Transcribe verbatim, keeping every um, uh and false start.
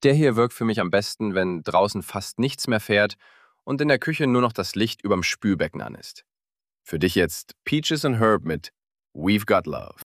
Der hier wirkt für mich am besten, wenn draußen fast nichts mehr fährt und in der Küche nur noch das Licht überm Spülbecken an ist. Für dich jetzt Peaches and Herb mit We've Got Love.